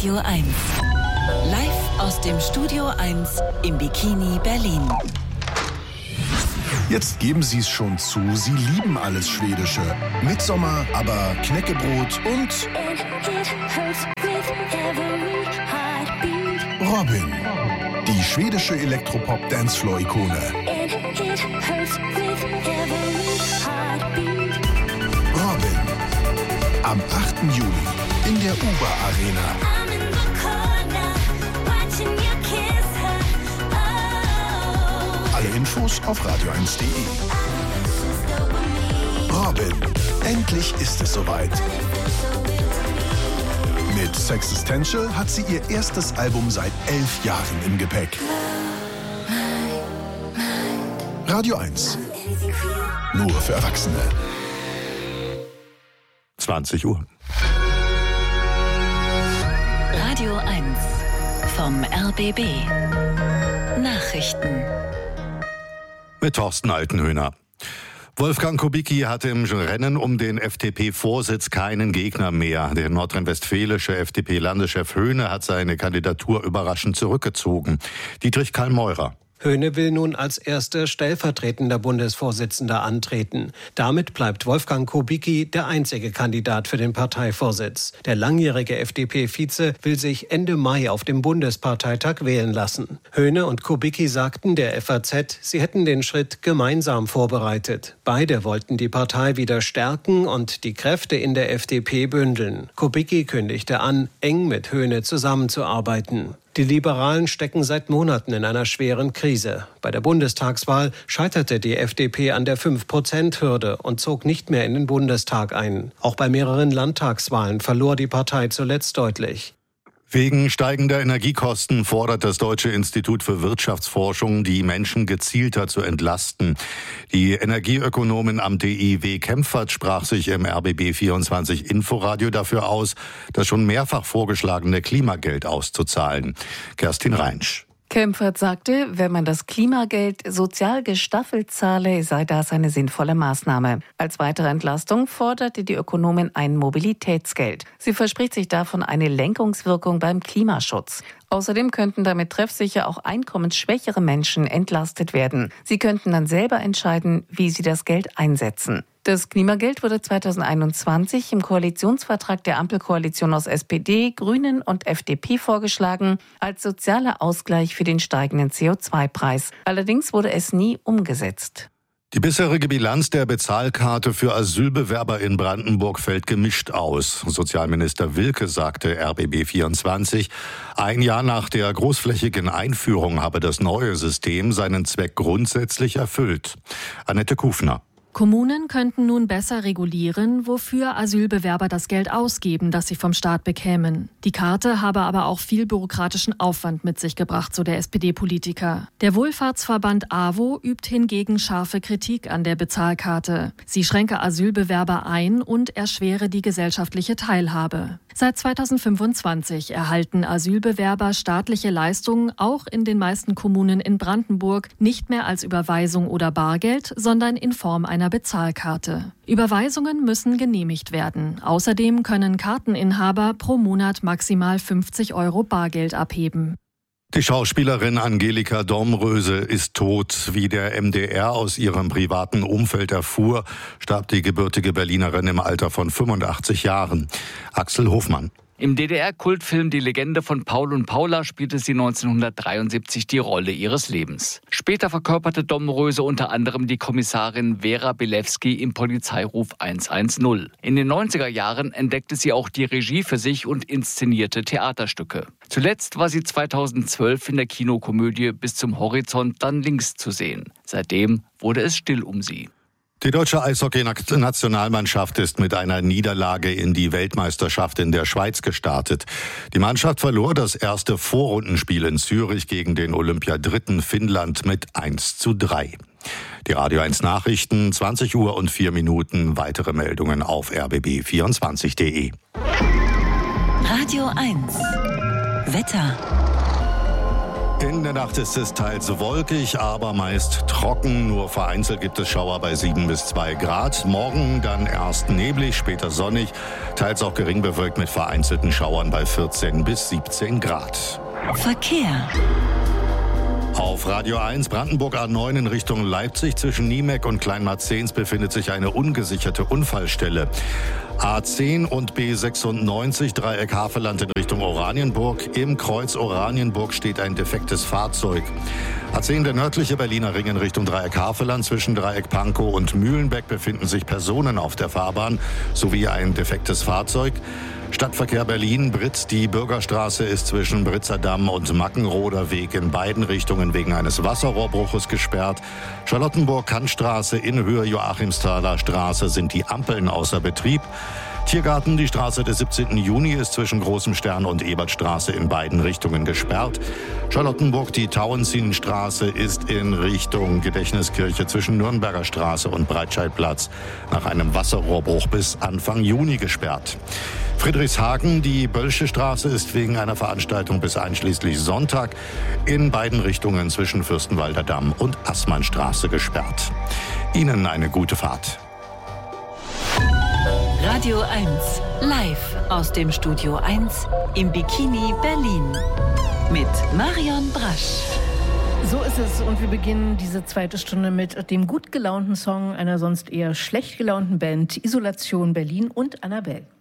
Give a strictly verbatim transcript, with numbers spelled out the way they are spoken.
Radio eins. Live aus dem Studio eins im Bikini Berlin. Jetzt geben Sie es schon zu, Sie lieben alles Schwedische. Mitsommer, aber Knäckebrot und Robin, die schwedische Elektropop-Dancefloor-Ikone. Robin, am achten Juli in der Uber Arena. Alle Infos auf radio eins punkt de. Robin, endlich ist es soweit. Mit Sexistential hat sie ihr erstes Album seit elf Jahren im Gepäck. Radio eins. Nur für Erwachsene. zwanzig Uhr. Radio eins vom R B B. Nachrichten. Mit Thorsten Altenhöhner. Wolfgang Kubicki hatte im Rennen um den F D P-Vorsitz keinen Gegner mehr. Der nordrhein-westfälische F D P-Landeschef Höhne hat seine Kandidatur überraschend zurückgezogen. Dietrich Karl-Meurer. Höhne will nun als erster stellvertretender Bundesvorsitzender antreten. Damit bleibt Wolfgang Kubicki der einzige Kandidat für den Parteivorsitz. Der langjährige F D P-Vize will sich Ende Mai auf dem Bundesparteitag wählen lassen. Höhne und Kubicki sagten der F A Z, sie hätten den Schritt gemeinsam vorbereitet. Beide wollten die Partei wieder stärken und die Kräfte in der F D P bündeln. Kubicki kündigte an, eng mit Höhne zusammenzuarbeiten. Die Liberalen stecken seit Monaten in einer schweren Krise. Bei der Bundestagswahl scheiterte die F D P an der fünf Prozent Hürde und zog nicht mehr in den Bundestag ein. Auch bei mehreren Landtagswahlen verlor die Partei zuletzt deutlich. Wegen steigender Energiekosten fordert das Deutsche Institut für Wirtschaftsforschung, die Menschen gezielter zu entlasten. Die Energieökonomin am D I W Kempfert sprach sich im R B B vierundzwanzig Inforadio dafür aus, das schon mehrfach vorgeschlagene Klimageld auszuzahlen. Kerstin Reinsch. Kempfert sagte, wenn man das Klimageld sozial gestaffelt zahle, sei das eine sinnvolle Maßnahme. Als weitere Entlastung forderte die Ökonomin ein Mobilitätsgeld. Sie verspricht sich davon eine Lenkungswirkung beim Klimaschutz. Außerdem könnten damit treffsicher auch einkommensschwächere Menschen entlastet werden. Sie könnten dann selber entscheiden, wie sie das Geld einsetzen. Das Klimageld wurde zweitausendeinundzwanzig im Koalitionsvertrag der Ampelkoalition aus S P D, Grünen und F D P vorgeschlagen, als sozialer Ausgleich für den steigenden C O zwei Preis. Allerdings wurde es nie umgesetzt. Die bisherige Bilanz der Bezahlkarte für Asylbewerber in Brandenburg fällt gemischt aus. Sozialminister Wilke sagte R B B vierundzwanzig, ein Jahr nach der großflächigen Einführung habe das neue System seinen Zweck grundsätzlich erfüllt. Annette Kufner. Kommunen könnten nun besser regulieren, wofür Asylbewerber das Geld ausgeben, das sie vom Staat bekämen. Die Karte habe aber auch viel bürokratischen Aufwand mit sich gebracht, so der S P D-Politiker. Der Wohlfahrtsverband A W O übt hingegen scharfe Kritik an der Bezahlkarte. Sie schränke Asylbewerber ein und erschwere die gesellschaftliche Teilhabe. Seit zweitausendfünfundzwanzig erhalten Asylbewerber staatliche Leistungen auch in den meisten Kommunen in Brandenburg nicht mehr als Überweisung oder Bargeld, sondern in Form einer Bezahlkarte. Überweisungen müssen genehmigt werden. Außerdem können Karteninhaber pro Monat maximal fünfzig Euro Bargeld abheben. Die Schauspielerin Angelika Domröse ist tot. Wie der M D R aus ihrem privaten Umfeld erfuhr, starb die gebürtige Berlinerin im Alter von fünfundachtzig Jahren. Axel Hofmann. Im D D R-Kultfilm Die Legende von Paul und Paula spielte sie neunzehnhundertdreiundsiebzig die Rolle ihres Lebens. Später verkörperte Domröse unter anderem die Kommissarin Vera Bilewski im Polizeiruf hundertzehn. In den neunziger Jahren entdeckte sie auch die Regie für sich und inszenierte Theaterstücke. Zuletzt war sie zweitausendzwölf in der Kinokomödie Bis zum Horizont dann links zu sehen. Seitdem wurde es still um sie. Die deutsche Eishockey-Nationalmannschaft ist mit einer Niederlage in die Weltmeisterschaft in der Schweiz gestartet. Die Mannschaft verlor das erste Vorrundenspiel in Zürich gegen den Olympiadritten Finnland mit eins zu drei. Die Radio eins Nachrichten, zwanzig Uhr und vier Minuten. Weitere Meldungen auf r b b vierundzwanzig punkt de. Radio eins. Wetter. In der Nacht ist es teils wolkig, aber meist trocken. Nur vereinzelt gibt es Schauer bei sieben bis zwei Grad. Morgen dann erst neblig, später sonnig, teils auch gering bewölkt mit vereinzelten Schauern bei vierzehn bis siebzehn Grad. Verkehr. Auf Radio eins Brandenburg A neun in Richtung Leipzig zwischen Niemeck und Kleinmarzens befindet sich eine ungesicherte Unfallstelle. A zehn und B sechsundneunzig Dreieck Havelland in Richtung Oranienburg. Im Kreuz Oranienburg steht ein defektes Fahrzeug. A zehn der nördliche Berliner Ring in Richtung Dreieck Havelland. Zwischen Dreieck Pankow und Mühlenbeck befinden sich Personen auf der Fahrbahn sowie ein defektes Fahrzeug. Stadtverkehr Berlin, Britz, die Bürgerstraße ist zwischen Britzer Damm und Mackenroder Weg in beiden Richtungen wegen eines Wasserrohrbruches gesperrt. Charlottenburg-Kantstraße in Höhe Joachimsthaler Straße sind die Ampeln außer Betrieb. Tiergarten, die Straße des siebzehnten Juni ist zwischen Großem Stern und Ebertstraße in beiden Richtungen gesperrt. Charlottenburg, die Tauentzienstraße ist in Richtung Gedächtniskirche zwischen Nürnberger Straße und Breitscheidplatz nach einem Wasserrohrbruch bis Anfang Juni gesperrt. Friedrichshagen, die Bölsche Straße ist wegen einer Veranstaltung bis einschließlich Sonntag in beiden Richtungen zwischen Fürstenwalder Damm und Assmannstraße gesperrt. Ihnen eine gute Fahrt. Radio eins, live aus dem Studio eins im Bikini Berlin mit Marion Brasch. So ist es und wir beginnen diese zweite Stunde mit dem gut gelaunten Song einer sonst eher schlecht gelaunten Band Isolation Berlin und Annabelle.